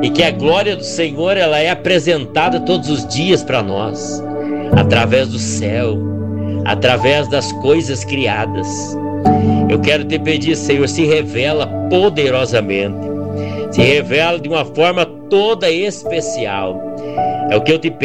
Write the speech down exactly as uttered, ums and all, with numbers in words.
e que a glória do Senhor ela é apresentada todos os dias para nós, através do céu, através das coisas criadas. Eu quero te pedir, Senhor, se revela poderosamente, se revela de uma forma toda especial. É o que eu te peço.